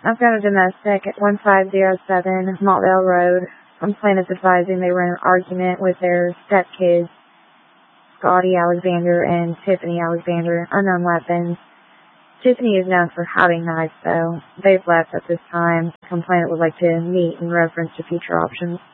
I've got a domestic at 1507 Maltvale Road. Complainant advising they were in an argument with their stepkids, Scotty Alexander and Tiffany Alexander, unknown weapons. Tiffany is known for having knives, though. They've left at this time. The complainant would like to meet in reference to future options.